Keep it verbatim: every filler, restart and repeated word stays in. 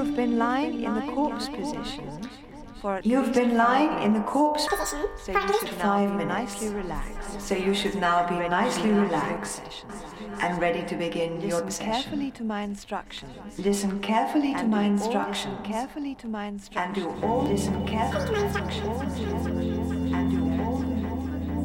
You've been lying in the corpse position for at You've been lying in the corpse position so for at you least should now five be minutes. nicely relaxed. So you should now be nicely relaxed and ready to begin your Listen session. carefully to my instructions. Listen carefully to and my do all- instructions. Listen carefully to my And instructions. do all listen carefully to my instructions. and do all